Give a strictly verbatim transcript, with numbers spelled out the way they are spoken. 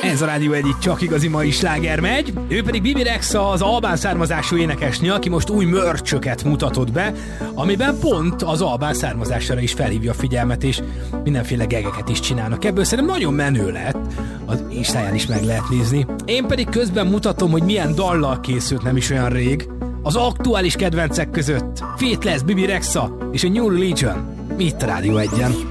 Ez a Rádió egyik csak igazi mai sláger megy. Ő pedig Bibi Rexha, az albán származású énekesnő, aki most új mörcsöket mutatott be, amiben pont az albán származásra is felhívja a figyelmet, és mindenféle gegeket is csinálnak. Ebből szerintem nagyon menő lett, az Instáján is meg lehet nézni. Én pedig közben mutatom, hogy milyen dallal készült nem is olyan rég. Az aktuális kedvencek között Faithless, Bibi Rexha és a New Religion. Mi itt a Rádió egyen?